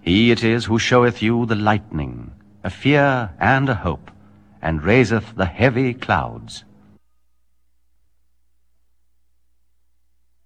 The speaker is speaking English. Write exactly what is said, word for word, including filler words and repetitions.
He it is who showeth you the lightning, a fear and a hope, and raiseth the heavy clouds.